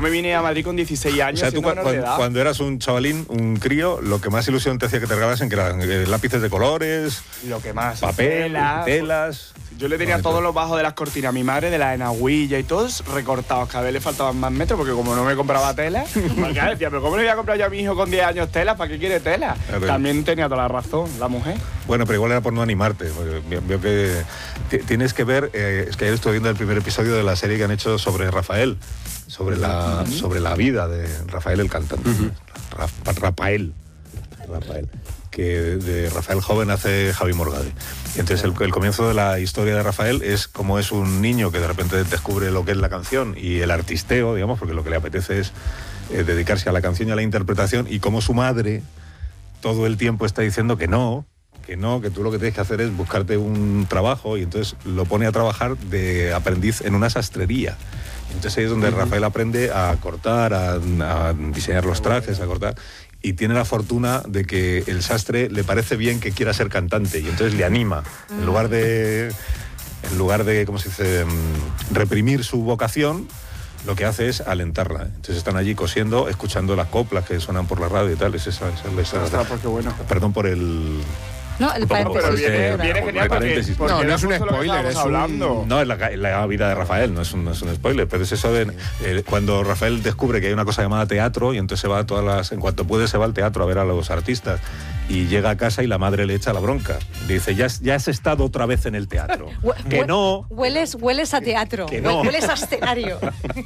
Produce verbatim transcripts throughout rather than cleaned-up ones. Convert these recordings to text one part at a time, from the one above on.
me vine a Madrid con dieciséis años. O sea, tú cu- cuando, cuando eras un chavalín, un crío, lo que más ilusión te hacía que te regalasen, que eran eh, lápices de colores, lo que más. papel, telas. telas. Yo le tenía Bonito. todos los bajos de las cortinas a mi madre, de la enaguilla y todos recortados. Cada vez le faltaban más metros porque como no me compraba tela, porque decía, pero ¿cómo le voy a comprar yo a mi hijo con diez años tela? ¿Para qué quiere tela? Claro. También tenía toda la razón, la mujer. Bueno, pero igual era por no animarte. porque Veo veo que t- tienes que ver, eh, es que ayer estuve viendo el primer episodio de la serie que han hecho sobre Rafael, sobre la, sobre la vida de Rafael el cantante. Ra- Rafael. Rafael. Que de Rafael joven hace Javi Morgade. Y entonces el, el comienzo de la historia de Rafael es como es un niño que de repente descubre lo que es la canción y el artisteo, digamos, porque lo que le apetece es eh, dedicarse a la canción y a la interpretación, y como su madre todo el tiempo está diciendo que no, que no, que tú lo que tienes que hacer es buscarte un trabajo, y entonces lo pone a trabajar de aprendiz en una sastrería. Entonces ahí es donde uh-huh. Rafael aprende a cortar, a, a diseñar los trajes, a cortar, y tiene la fortuna de que el sastre le parece bien que quiera ser cantante, y entonces le anima, en lugar de, en lugar de, ¿cómo se dice?, reprimir su vocación, lo que hace es alentarla. Entonces están allí cosiendo, escuchando las coplas que suenan por la radio y tal. Es esa, esa, esa, esa, porque bueno. Perdón por el... No, el paréntesis. Pero viene, viene genial porque, porque no, no era es un justo lo que spoiler, es hablando. un... No, es la, la vida de Rafael, no es, un, no es un spoiler, pero es eso de eh, cuando Rafael descubre que hay una cosa llamada teatro, y entonces se va a todas las... En cuanto puede se va al teatro a ver a los artistas, y llega a casa y la madre le echa la bronca. Dice, ya, has- ya has estado otra vez en el teatro. que no... Hueles, hueles a teatro, que no. hueles a escenario.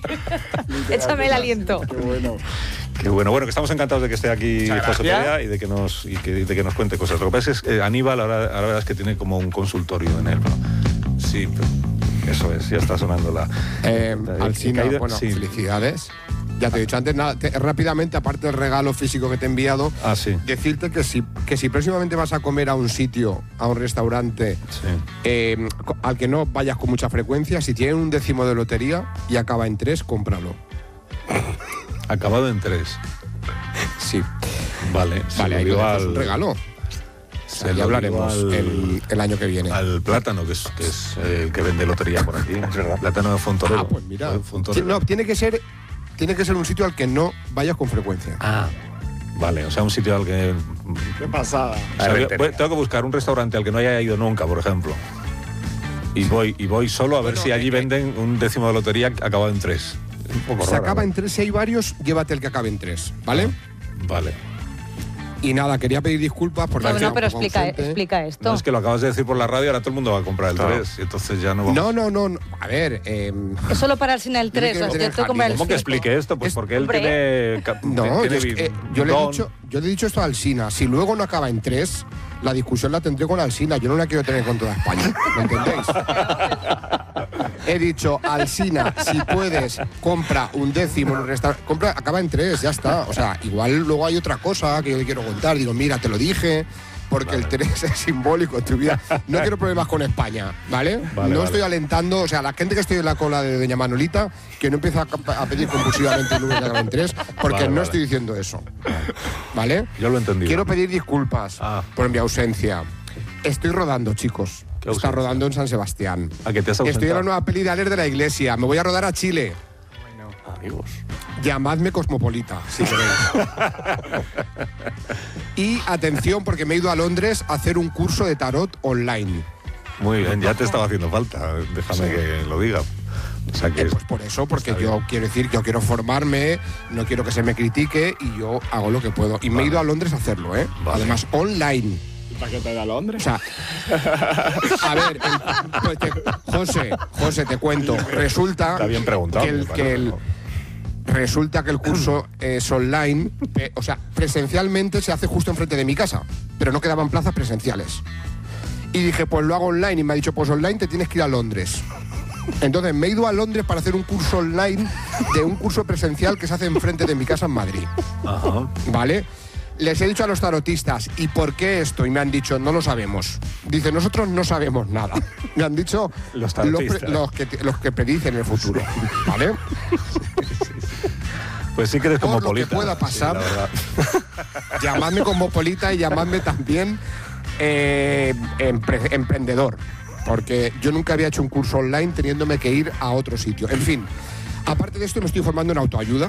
Échame el aliento. Qué bueno. Qué bueno, bueno, que estamos encantados de que esté aquí Muchas José gracias. Perea y de que nos y que, de que nos cuente cosas. Lo que pasa es que eh, Aníbal ahora, ahora verás que tiene como un consultorio en él, ¿no? Sí, pero eso es, ya está sonando la... Eh, Eh, Alsina, caída- bueno, sí. felicidades. Ya te he dicho antes, nada, te- rápidamente, aparte del regalo físico que te he enviado, Ah, sí. decirte que si, que si próximamente vas a comer a un sitio, a un restaurante, Sí. eh, co- al que no vayas con mucha frecuencia, si tienen un décimo de lotería y acaba en tres, cómpralo. Acabado en tres. Sí. Vale, se Vale, lo ahí lo digo dejo, es al- un regalo. se Ya lo hablaremos digo al- el, el año que viene. Al Plátano, que es, que es eh, el que vende lotería por aquí. Es verdad. Plátano de Fontorero. Ah, pues mira. Eh, Fontorero. Sí, no, tiene que ser, tiene que ser un sitio al que no vayas con frecuencia. Ah, vale, o sea, un sitio al que... Qué pasada. O sea, voy- voy- tengo que buscar un restaurante al que no haya ido nunca, por ejemplo. Y voy, y voy solo a ver Bueno, si allí eh, venden un décimo de lotería acabado en tres. Es un poco Si raro, acaba ¿no? en tres, si hay varios, llévate el que acabe en tres, ¿vale? Vale. Y nada, quería pedir disculpas por No, la no, pero explica, explica esto. No, es que lo acabas de decir por la radio, ahora todo el mundo va a comprar el Claro. tres. Y entonces ya no vamos... No, no, no, no. A ver, eh, Es solo para el cine el tres, Tiene que o sea, meter yo el tengo que comprar el ¿Cómo que cinco. explique esto? Pues Es- porque él hombre. tiene... ca- no, tiene yo, es que, eh, yo le he don. dicho, yo le he dicho esto a Alsina. Si luego no acaba en tres, la discusión la tendré con Alsina. Yo no la quiero tener con toda España. ¿Me entendéis? He dicho, Alsina, si puedes, compra un décimo en un restaurante. Compra, acaba en tres, ya está. O sea, igual luego hay otra cosa que yo le quiero contar. Digo, mira, te lo dije. Porque el tres es simbólico en tu vida. No quiero problemas con España, ¿vale? Vale, no vale. estoy alentando, o sea, la gente que estoy en la cola de Doña Manolita, que no empieza a, a pedir compulsivamente el número que acaba en tres, porque Vale, no vale. estoy diciendo eso. ¿Vale? Yo lo he entendido. Quiero pedir disculpas Ah. por mi ausencia. Estoy rodando, chicos. ¿Qué Está ausencia? rodando en San Sebastián. ¿A que te has Estoy en ausentado? la nueva peli de Aler de la Iglesia. Me voy a rodar a Chile. Amigos. Llamadme Cosmopolita, si queréis. Y atención, porque me he ido a Londres a hacer un curso de tarot online. Muy bien, ya te estaba haciendo falta. Déjame Sí. que lo diga. O sea que Eh, es- pues por eso, porque Está yo bien. quiero decir, yo quiero formarme, no quiero que se me critique y yo hago lo que puedo. Y me he Vale. ido a Londres a hacerlo, ¿eh? Vale. Además, online. ¿Para qué te da a O Londres? sea, a ver, el- pues te- José, José, te cuento. Resulta Está bien preguntado, que me el, parece, que el- ¿no? resulta que el curso es online, pe- o sea, presencialmente se hace justo enfrente de mi casa, pero no quedaban plazas presenciales. Y dije, pues lo hago online, y me ha dicho, pues online te tienes que ir a Londres. Entonces me he ido a Londres para hacer un curso online de un curso presencial que se hace enfrente de mi casa en Madrid. Ajá. ¿Vale? Les he dicho a los tarotistas, ¿y por qué esto? Y me han dicho, no lo sabemos. Dice, nosotros no sabemos nada. Me han dicho Los pre- tarotistas. los, que, los que predicen el futuro. ¿Vale? Pues sí que eres Por como lo que Polita. pueda pasar. Sí, la verdad. Llamadme Cosmopolita y llamadme también eh, empre- emprendedor. Porque yo nunca había hecho un curso online teniéndome que ir a otro sitio. En fin, aparte de esto me estoy formando en autoayuda.